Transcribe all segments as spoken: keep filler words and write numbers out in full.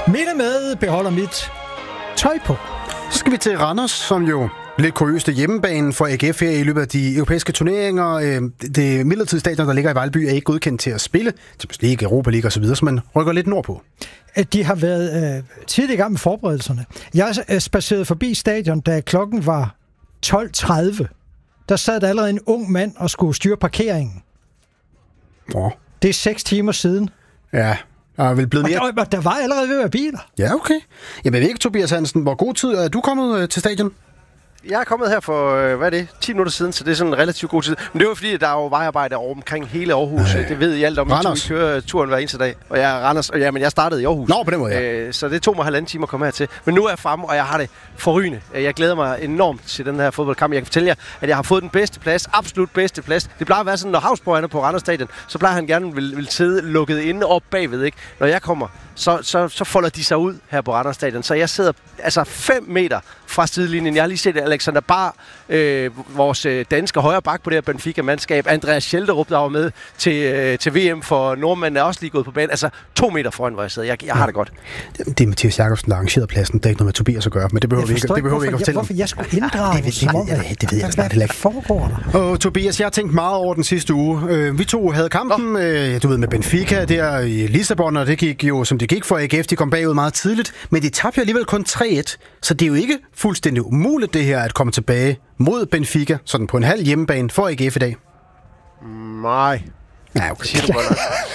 Minde med beholder mit tøj på. Så skal vi til Randers, som jo lidt kuriøst hjemmebane for A G F her i løbet af de europæiske turneringer. Det midlertidige stadion, der ligger i Vejlby, er ikke godkendt til at spille. Champions League, Europa League osv., så man rykker lidt nordpå. De har været øh, tidligt i gang med forberedelserne. Jeg er spaceret forbi stadion, da klokken var tolv tredive. Der sad der allerede en ung mand og skulle styre parkeringen. Oh. Det er seks timer siden. Ja, og, vel blevet mere... og der, der var allerede ved at være biler. Ja, okay. Jamen, jeg ved ikke, Tobias Hansen, hvor god tid er du kommet øh, til stadion? Jeg er kommet her for, hvad er det, ti minutter siden, så det er sådan en relativt god tid. Men det er jo fordi, der er jo vejarbejde over omkring hele Aarhus. Øh, det ved I alt om. Randers. Vi kører turen hver eneste dag. Og jeg er Randers, og ja, men jeg startede i Aarhus. Nå, på den måde, ja. øh, Så det tog mig halvanden time at komme hertil. Men nu er jeg fremme, og jeg har det forrygende. Jeg glæder mig enormt til den her fodboldkamp. Jeg kan fortælle jer, at jeg har fået den bedste plads, absolut bedste plads. Det plejer at være sådan, når Havsborg er på Randers Stadion, så plejer han gerne vil, vil sidde lukket inde op bagved, ikke? Når jeg kommer, så, så, så folder de sig ud her på Randers Stadion. Så jeg sidder altså fem meter fra sidelinjen. Jeg har lige set Alexander Bar, øh, vores øh, danske højre bak på det her Benfica-mandskab. Andreas Schelderup, der var med til, øh, til V M for nordmanden, er også lige gået på banen. Altså to meter foran, hvor jeg sidder. Jeg, jeg har det godt. Det, det er Mathias Jacobsen, der arrangerede pladsen. Det er ikke noget med Tobias at gøre, men det behøver vi ikke, det behøver vi ikke at fortælle. Hvorfor jeg skulle inddrage? Det, det, det, det, det ved jeg snart heller ikke. Hvad foregår der? Og Tobias, jeg har tænkt meget over den sidste uge. Øh, vi to havde kampen, øh, du ved, med Benfica der i Lissabon, og det gik jo, som det gik for A G F. De kom bagud meget tidligt, men de tabte jo alligevel kun tre et. Så det er jo ikke fuldstændig umuligt, det her, at komme tilbage mod Benfica, sådan på en halv hjemmebane for A G F i dag. Nej. Ja, okay. Siger du godt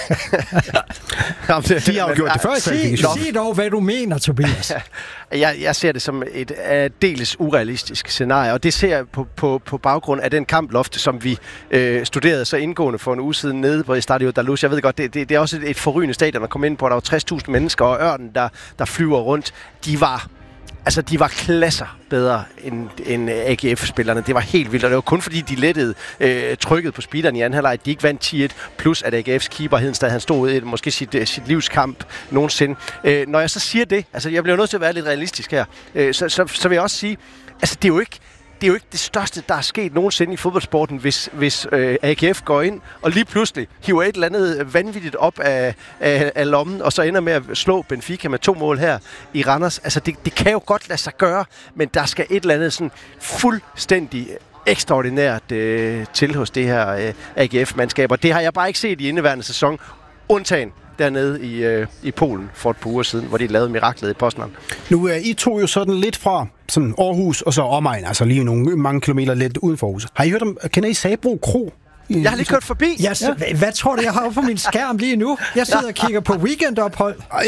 nok. De har jo gjort det før i kvalifikationen. Sig dog, hvad du mener, Tobias. jeg, jeg ser det som et aldeles urealistisk scenarie, og det ser jeg på, på, på baggrund af den kamploft, som vi øh, studerede så indgående for en uge siden nede på Estadio Daluz. Jeg ved godt, det, det, det er også et, et forrygende stadion at komme ind på. Der var tres tusind mennesker, og Ørnen, der, der flyver rundt, de var... Altså, de var klasser bedre end, end A G F-spillerne. Det var helt vildt, og det var kun fordi, de lettede øh, trykket på speederen i anden halvleg. De ikke vandt ti et, plus at A G F's keeper Hedenstad, han stod i måske sit, sit livskamp nogensinde. Øh, når jeg så siger det, altså jeg bliver nødt til at være lidt realistisk her, øh, så, så, så vil jeg også sige, altså det er jo ikke Det er jo ikke det største, der er sket nogensinde i fodboldsporten, hvis, hvis øh, A G F går ind og lige pludselig hiver et eller andet vanvittigt op af, af, af lommen, og så ender med at slå Benfica med to mål her i Randers. Altså, det, det kan jo godt lade sig gøre, men der skal et eller andet sådan fuldstændig ekstraordinært øh, til hos det her øh, A G F-mandskab. Og det har jeg bare ikke set i indeværende sæson, undtagen dernede i, øh, i Polen for et par uger siden, hvor de lavede miraklet i Poznan. Nu er I to jo sådan lidt fra sådan Aarhus og så omegn, altså lige nogle mange kilometer lidt uden for Aarhus. Har I hørt om, kender I Sabro Kro? Jeg har lige kørt forbi. Jeg, ja. Hvad tror du, jeg har på min skærm lige nu? Jeg sidder og kigger på weekendophold.